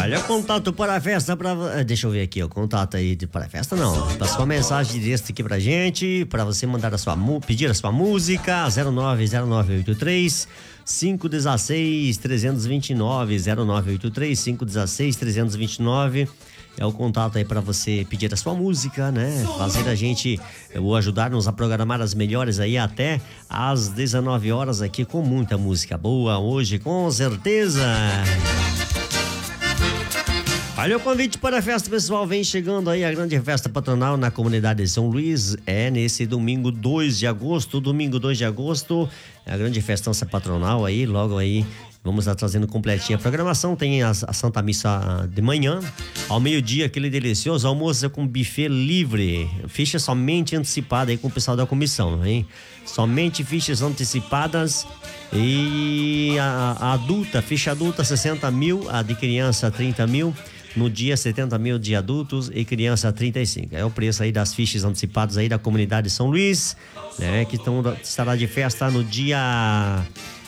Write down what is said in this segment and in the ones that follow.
Olha, o contato para a festa, deixa eu ver aqui, o contato aí para a festa não, para sua mensagem de texto aqui pra gente, para você mandar pedir a sua música, 090983 516 329, 0983 516 329. É o contato aí para você pedir a sua música, né? Fazer a gente, ou ajudar-nos a programar as melhores aí até às 19 horas aqui com muita música boa hoje, com certeza. Olha o convite para a festa, pessoal, vem chegando aí a grande festa patronal na comunidade de São Luís, nesse domingo 2 de agosto, é a grande festança patronal aí, logo aí. Vamos estar trazendo completinha a programação. Tem a Santa Missa de manhã. Ao meio-dia, aquele delicioso almoço com buffet livre. Ficha somente antecipada aí com o pessoal da comissão, hein? Somente fichas antecipadas. E a adulta, ficha adulta 60 mil, a de criança 30 mil. No dia 70 mil de adultos e criança 35. É o preço aí das fichas antecipadas aí da comunidade de São Luís, né? Que estará de festa no dia...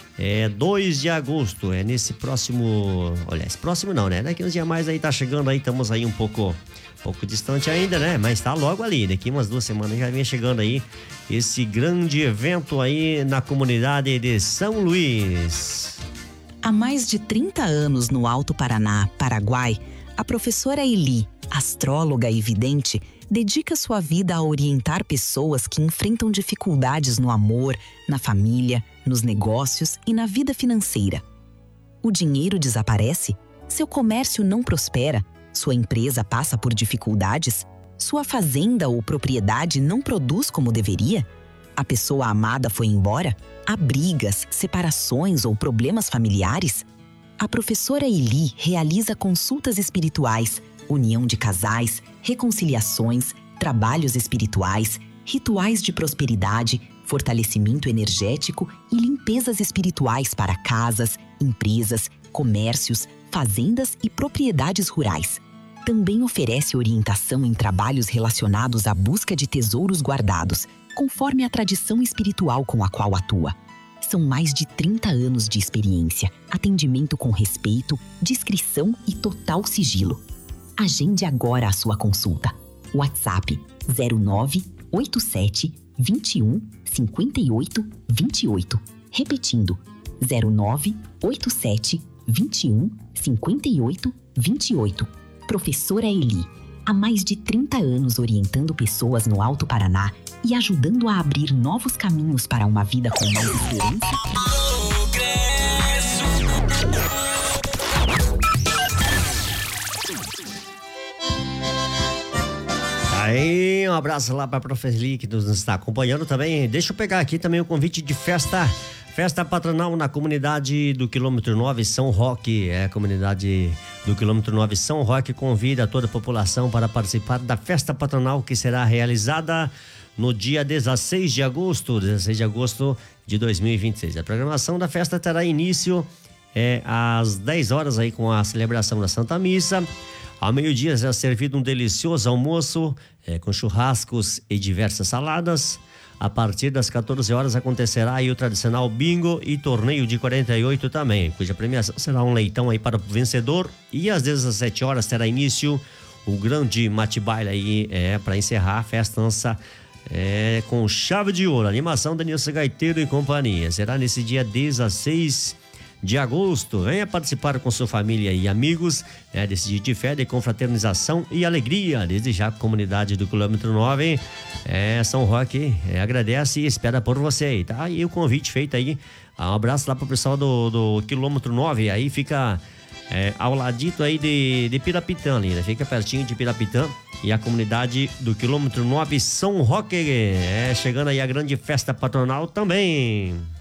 2 de agosto, nesse próximo, olha, esse próximo não, né? Daqui uns dias mais aí tá chegando aí, estamos aí um pouco distante ainda, né? Mas tá logo ali, daqui umas 2 semanas já vem chegando aí esse grande evento aí na comunidade de São Luís. Há mais de 30 anos no Alto Paraná, Paraguai, a professora Eli, astróloga e vidente, dedica sua vida a orientar pessoas que enfrentam dificuldades no amor, na família, nos negócios e na vida financeira. O dinheiro desaparece? Seu comércio não prospera? Sua empresa passa por dificuldades? Sua fazenda ou propriedade não produz como deveria? A pessoa amada foi embora? Há brigas, separações ou problemas familiares? A professora Eli realiza consultas espirituais, união de casais, reconciliações, trabalhos espirituais, rituais de prosperidade, fortalecimento energético e limpezas espirituais para casas, empresas, comércios, fazendas e propriedades rurais. Também oferece orientação em trabalhos relacionados à busca de tesouros guardados, conforme a tradição espiritual com a qual atua. São mais de 30 anos de experiência, atendimento com respeito, discrição e total sigilo. Agende agora a sua consulta. WhatsApp 0987 21 58 28. Repetindo, 0987 21 58 28. Professora Eli, há mais de 30 anos orientando pessoas no Alto Paraná e ajudando a abrir novos caminhos para uma vida com mais esperança. Aí, um abraço lá pra professora Eli que nos está acompanhando também. Deixa eu pegar aqui também o convite de festa patronal na comunidade do quilômetro 9 São Roque. A comunidade do quilômetro 9 São Roque convida toda a população para participar da festa patronal que será realizada no dia 16 de agosto de 2026. A programação da festa terá início às 10 horas aí com a celebração da Santa Missa. Ao meio-dia será servido um delicioso almoço com churrascos e diversas saladas. A partir das 14 horas acontecerá aí o tradicional bingo e torneio de 48 também, cuja premiação será um leitão aí para o vencedor. E às 17 horas terá início o grande mate-baile aí para encerrar a festança com chave de ouro. Animação da Nilson Gaiteiro e companhia. Será nesse dia 16 de agosto. Venha participar com sua família e amigos desse dia de fé, de confraternização e alegria. Desde já a comunidade do quilômetro 9 São Roque agradece e espera por você aí, tá? E o convite feito aí, um abraço lá pro pessoal do quilômetro 9, aí fica ao ladito aí de Pirapitã ali, né? Fica pertinho de Pirapitã. E a comunidade do quilômetro 9 São Roque, chegando aí a grande festa patronal também.